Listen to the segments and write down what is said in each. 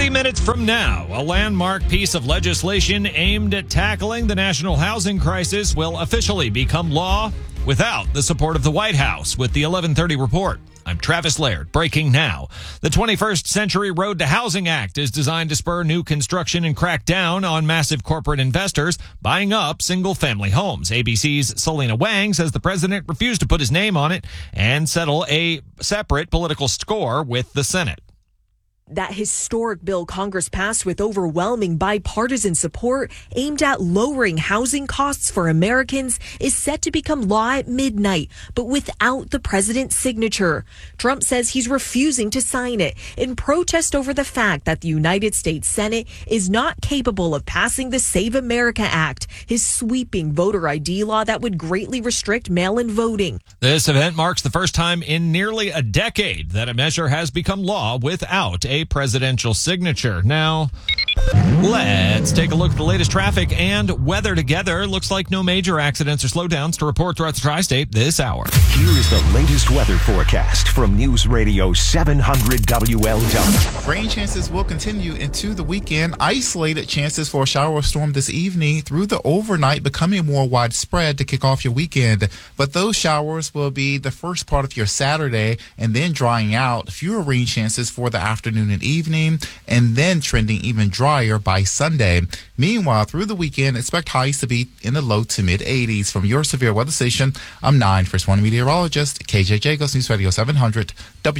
30 minutes from now, a landmark piece of legislation aimed at tackling the national housing crisis will officially become law without the support of the White House, with the 11:30 report. I'm Travis Laird. Breaking now. The 21st Century Road to Housing Act is designed to spur new construction and crack down on massive corporate investors buying up single-family homes. ABC's Selena Wang says the president refused to put his name on it and settle a separate political score with the Senate. That historic bill Congress passed with overwhelming bipartisan support aimed at lowering housing costs for Americans is set to become law at midnight, but without the president's signature. Trump says he's refusing to sign it in protest over the fact that the United States Senate is not capable of passing the Save America Act, his sweeping voter ID law that would greatly restrict mail-in voting. This event marks the first time in nearly a decade that a measure has become law without a presidential signature. Now, let's take a look at the latest traffic and weather together. Looks like no major accidents or slowdowns to report throughout the tri-state this hour. Here is the latest weather forecast from News Radio 700 WLW. Rain chances will continue into the weekend. Isolated chances for a shower or storm this evening through the overnight, becoming more widespread to kick off your weekend. But those showers will be the first part of your Saturday and then drying out. Fewer rain chances for the afternoon and evening, and then trending even drier by Sunday. Meanwhile, through the weekend, expect highs to be in the low to mid 80s. From your severe weather station, I'm 9 First One meteorologist KJ Jacobs, News Radio 700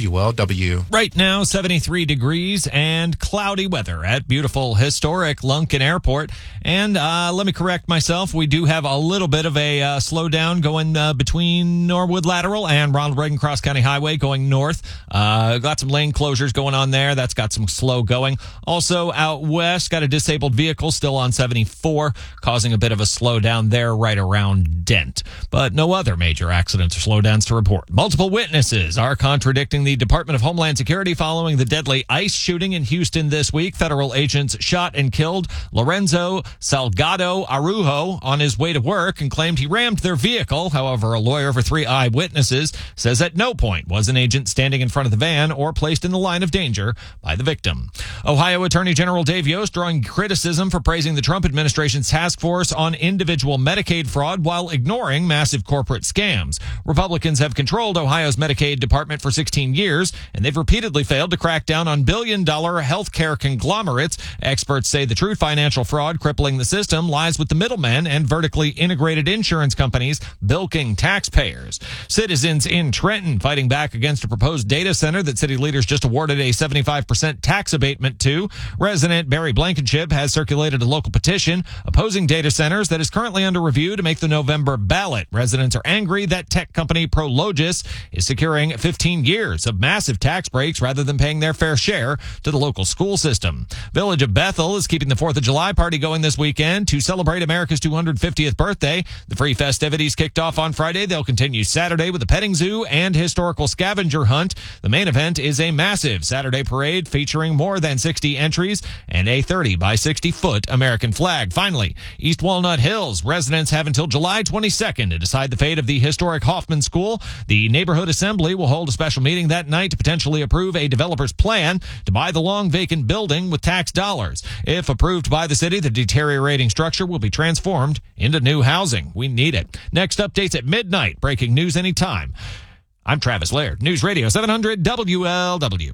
WLW. Right now, 73 degrees and cloudy weather at beautiful historic Lunken Airport. And let me correct myself. We do have a little bit of a slowdown going between Norwood Lateral and Ronald Reagan Cross County Highway going north. Got some lane closures going on there. That's got some slow going. Also out west, got a disabled vehicle still on 74, causing a bit of a slowdown there right around Dent. But no other major accidents or slowdowns to report. Multiple witnesses are contradicting the Department of Homeland Security following the deadly ICE shooting in Houston this week. Federal agents shot and killed Lorenzo Salgado Arujo on his way to work and claimed he rammed their vehicle. However, a lawyer for 3 eyewitnesses says at no point was an agent standing in front of the van or placed in the line of danger by the victim. Ohio Attorney General Dave Yost drawing criticism for praising the Trump administration's task force on individual Medicaid fraud while ignoring massive corporate scams. Republicans have controlled Ohio's Medicaid department for 16 years, and they've repeatedly failed to crack down on billion-dollar healthcare conglomerates. Experts say the true financial fraud crippling the system lies with the middlemen and vertically integrated insurance companies bilking taxpayers. Citizens in Trenton fighting back against a proposed data center that city leaders just awarded a 75% tax abatement to. Resident Barry Blankenship has circulated a local petition opposing data centers that is currently under review to make the November ballot. Residents are angry that tech company Prologis is securing 15 years of massive tax breaks rather than paying their fair share to the local school system. Village of Bethel is keeping the 4th of July party going this weekend to celebrate America's 250th birthday. The free festivities kicked off on Friday. They'll continue Saturday with a petting zoo and historical scavenger hunt. The main event is a massive Saturday parade featuring more than 60 entries and a 30 by 60 foot American flag. Finally, East Walnut Hills residents have until July 22nd to decide the fate of the historic Hoffman School. The neighborhood assembly will hold a special meeting that night to potentially approve a developer's plan to buy the long vacant building with tax dollars. If approved by the city, the deteriorating structure will be transformed into new housing. We need it. Next updates at midnight. Breaking news anytime. I'm Travis Laird, News Radio 700 WLW.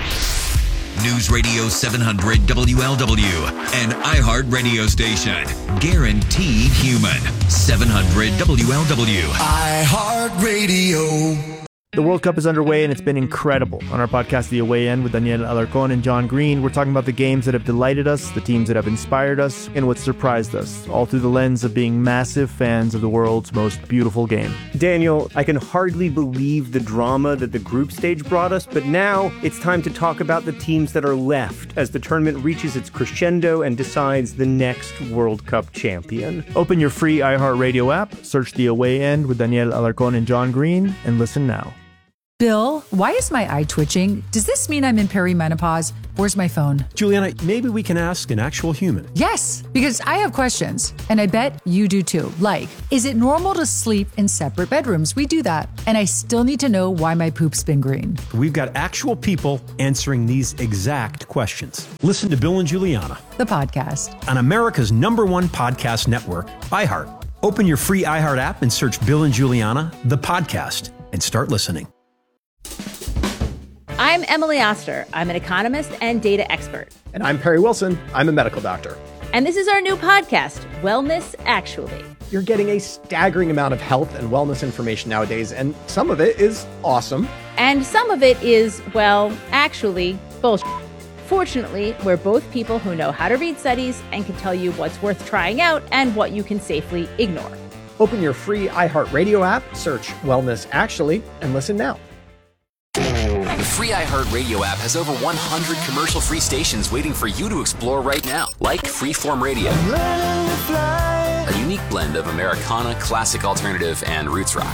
News Radio 700 WLW, an iHeart radio station. Guaranteed human. 700 WLW. iHeart Radio. The World Cup is underway and it's been incredible. On our podcast, The Away End, with Daniel Alarcón and John Green, we're talking about the games that have delighted us, the teams that have inspired us, and what surprised us, all through the lens of being massive fans of the world's most beautiful game. Daniel, I can hardly believe the drama that the group stage brought us, but now it's time to talk about the teams that are left as the tournament reaches its crescendo and decides the next World Cup champion. Open your free iHeartRadio app, search The Away End with Daniel Alarcón and John Green, and listen now. Bill, why is my eye twitching? Does this mean I'm in perimenopause? Where's my phone? Juliana, maybe we can ask an actual human. Yes, because I have questions, and I bet you do too. Like, is it normal to sleep in separate bedrooms? We do that. And I still need to know why my poop's been green. We've got actual people answering these exact questions. Listen to Bill and Juliana, The podcast. on America's #1 podcast network, iHeart. Open your free iHeart app and search Bill and Juliana, the podcast, and start listening. I'm Emily Oster. I'm an economist and data expert. And I'm Perry Wilson. I'm a medical doctor. And this is our new podcast, Wellness Actually. You're getting a staggering amount of health and wellness information nowadays, and some of it is awesome. And some of it is, well, actually, bullshit. Fortunately, we're both people who know how to read studies and can tell you what's worth trying out and what you can safely ignore. Open your free iHeartRadio app, search Wellness Actually, and listen now. The free iHeartRadio app has over 100 commercial-free stations waiting for you to explore right now, like Freeform Radio, a unique blend of Americana, classic alternative, and roots rock.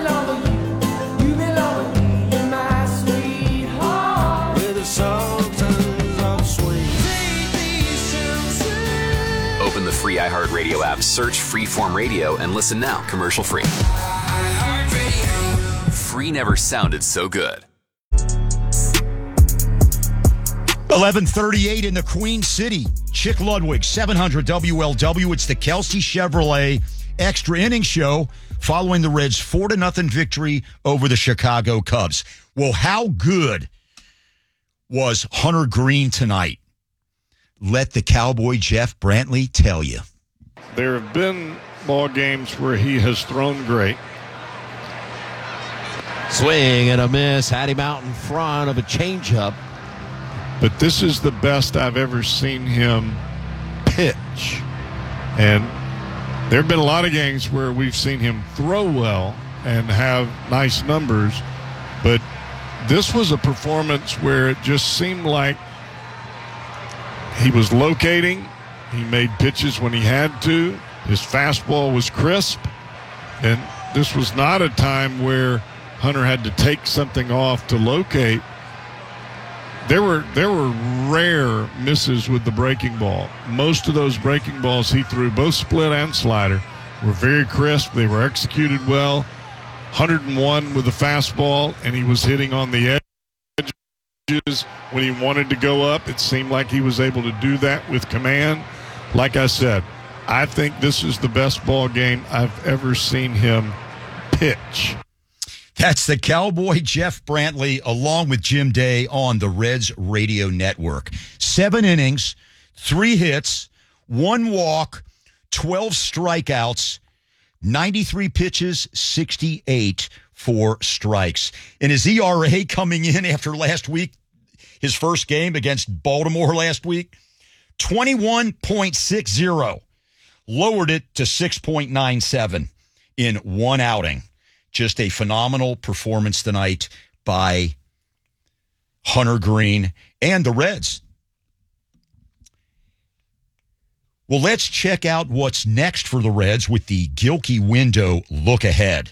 Open the free iHeartRadio app, search Freeform Radio, and listen now, commercial-free. Free never sounded so good. 11:38 in the Queen City. Chick Ludwig, 700 WLW. It's the Kelsey Chevrolet Extra Inning Show following the Reds' 4-0 victory over the Chicago Cubs. Well, how good was Hunter Greene tonight? Let the Cowboy Jeff Brantley tell you. There have been ball games where he has thrown great. Swing and a miss. Had him out in front of a changeup. But this is the best I've ever seen him pitch. And there have been a lot of games where we've seen him throw well and have nice numbers. But this was a performance where it just seemed like he was locating. He made pitches when he had to. His fastball was crisp. And this was not a time where Hunter had to take something off to locate. There were rare misses with the breaking ball. Most of those breaking balls he threw, both split and slider, were very crisp. They were executed well. 101 with the fastball, and he was hitting on the edges when he wanted to go up. It seemed like he was able to do that with command. Like I said, I think this is the best ball game I've ever seen him pitch. That's the Cowboy Jeff Brantley along with Jim Day on the Reds Radio Network. 7 innings, 3 hits, 1 walk, 12 strikeouts, 93 pitches, 68 for strikes. And his ERA coming in after last week, his first game against Baltimore last week, 21.60. Lowered it to 6.97 in 1 outing. Just a phenomenal performance tonight by Hunter Greene and the Reds. Well, let's check out what's next for the Reds with the Gilkey Window look ahead.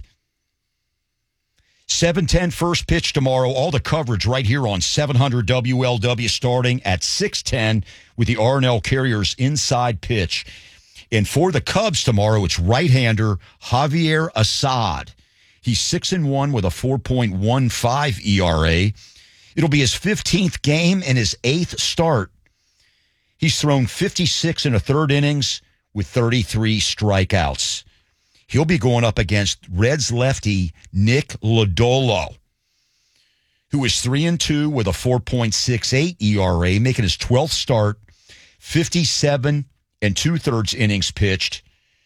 7:10 first pitch tomorrow. All the coverage right here on 700 WLW starting at 6:10 with the R&L Carriers inside pitch. And for the Cubs tomorrow, it's right-hander Javier Assad. He's 6-1 with a 4.15 ERA. It'll be his 15th game and his 8th start. He's thrown 56 1/3 innings with 33 strikeouts. He'll be going up against Reds lefty Nick Lodolo, who is 3-2 with a 4.68 ERA, making his 12th start, 57 2/3 innings pitched,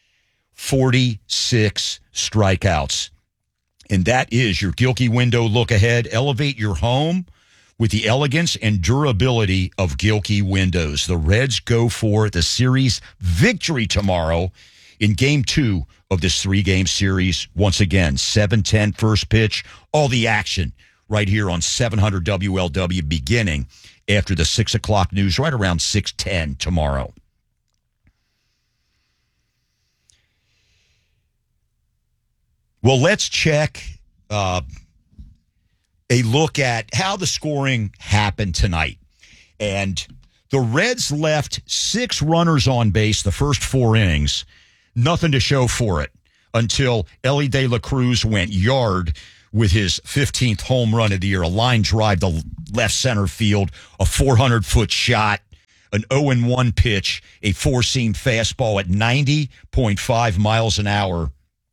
46 strikeouts. And that is your Gilkey Window look ahead. Elevate your home with the elegance and durability of Gilkey windows. The Reds go for the series victory tomorrow in Game 2 of this 3-game series. Once again, 7:10 first pitch. All the action right here on 700 WLW beginning after the 6 o'clock news, right around 6:10 tomorrow. Well, let's check a look at how the scoring happened tonight. And the Reds left 6 runners on base the first 4 innings. Nothing to show for it until Elly De La Cruz went yard with his 15th home run of the year, a line drive to left center field, a 400-foot shot, an 0-1 pitch, a 4-seam fastball at 90.5 miles an hour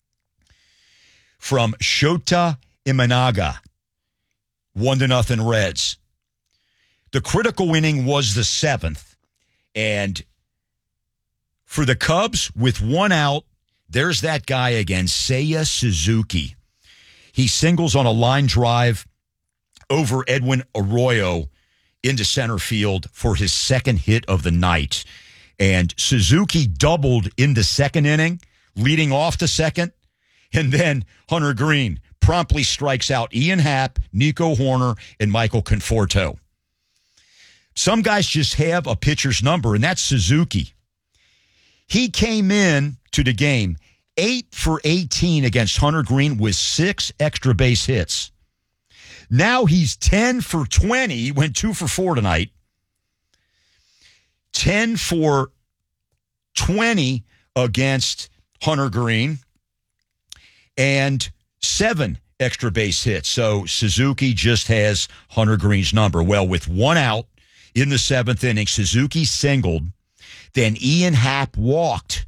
from Shota Imanaga. 1-0 Reds. The critical inning was the 7th. And for the Cubs, with 1 out, there's that guy again, Seiya Suzuki. He singles on a line drive over Edwin Arroyo into center field for his 2nd hit of the night. And Suzuki doubled in the 2nd inning, leading off the 2nd. And then Hunter Green promptly strikes out Ian Happ, Nico Horner, and Michael Conforto. Some guys just have a pitcher's number, and that's Suzuki. He came in to the game 8 for 18 against Hunter Green with 6 extra base hits. Now he's 10 for 20. He went 2 for 4 tonight. 10 for 20 against Hunter Green and 7 extra base hits. So Suzuki just has Hunter Green's number. Well, with 1 out in the 7th inning, Suzuki singled. Then Ian Happ walked.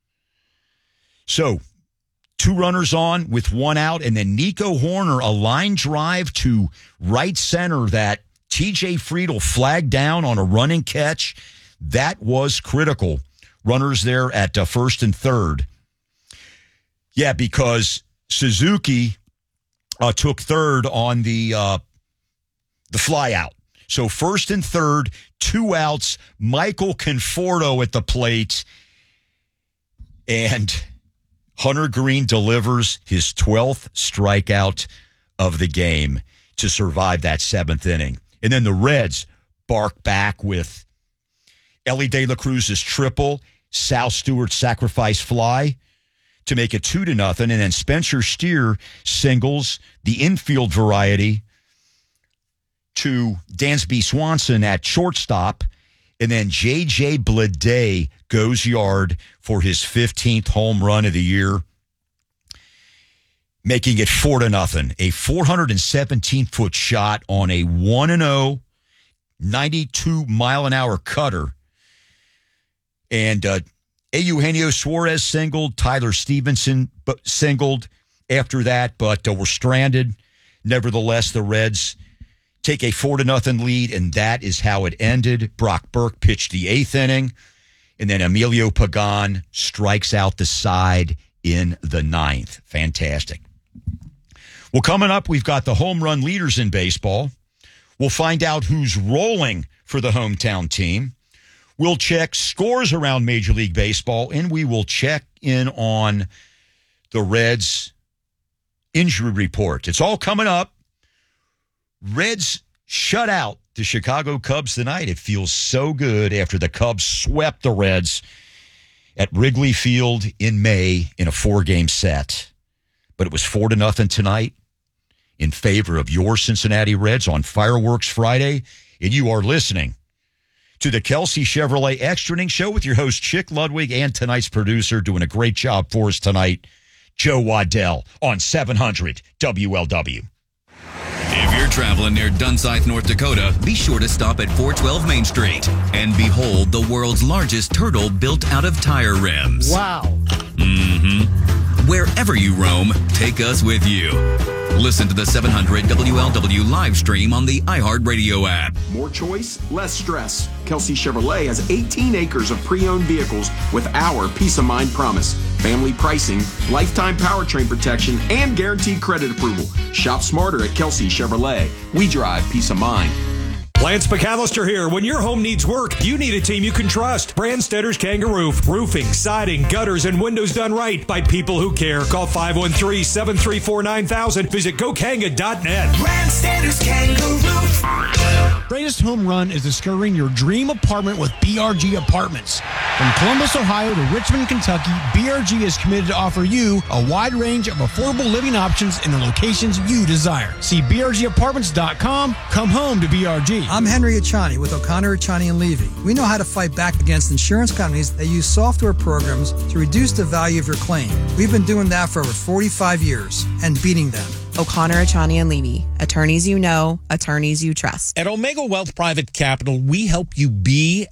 So 2 runners on with 1 out, and then Nico Horner, a line drive to right center that TJ Friedl flagged down on a running catch. That was critical. Runners there at 1st and 3rd. Yeah, because Suzuki took 3rd on the fly out. So 1st and 3rd, 2 outs, Michael Conforto at the plate, and Hunter Green delivers his 12th strikeout of the game to survive that 7th inning. And then the Reds bark back with Elly De La Cruz's triple, Sal Stewart's sacrifice fly to make it 2-0. And then Spencer Steer singles the infield variety to Dansby Swanson at shortstop. And then J.J. Bleday goes yard for his 15th home run of the year, making it 4-0. A 417-foot shot on a 1-0, 92-mile-an-hour cutter. And Eugenio Suarez singled. Tyler Stevenson singled after that, but were stranded. Nevertheless, the Reds take a 4-0 lead, and that is how it ended. Brock Burke pitched the 8th inning, and then Emilio Pagan strikes out the side in the 9th. Fantastic. Well, coming up, we've got the home run leaders in baseball. We'll find out who's rolling for the hometown team. We'll check scores around Major League Baseball, and we will check in on the Reds' injury report. It's all coming up. Reds shut out the Chicago Cubs tonight. It feels so good after the Cubs swept the Reds at Wrigley Field in May in a 4-game set. But it was 4-0 tonight in favor of your Cincinnati Reds on Fireworks Friday. And you are listening to the Kelsey Chevrolet Extra Inning Show with your host, Chick Ludwig, and tonight's producer doing a great job for us tonight, Joe Waddell, on 700 WLW. If you're traveling near Dunsife, North Dakota, be sure to stop at 412 Main Street and behold the world's largest turtle built out of tire rims. Wow. Mm-hmm. Wherever you roam, take us with you. Listen to the 700 WLW live stream on the iHeartRadio app. More choice, less stress. Kelsey Chevrolet has 18 acres of pre-owned vehicles with our peace of mind promise. Family pricing, lifetime powertrain protection, and guaranteed credit approval. Shop smarter at Kelsey Chevrolet. We drive peace of mind. Lance McAllister here. When your home needs work, you need a team you can trust. Branstedder's Kangaroo. Roofing, siding, gutters, and windows done right by people who care. Call 513-734-9000. Visit GoKanga.net. Branstedder's Kangaroo. Greatest home run is discovering your dream apartment with BRG Apartments. From Columbus, Ohio to Richmond, Kentucky, BRG is committed to offer you a wide range of affordable living options in the locations you desire. See BRGapartments.com. Come home to BRG. I'm Henry Achani with O'Connor, Achani & Levy. We know how to fight back against insurance companies that use software programs to reduce the value of your claim. We've been doing that for over 45 years and beating them. O'Connor, Achani & Levy. Attorneys you know, attorneys you trust. At Omega Wealth Private Capital, we help you be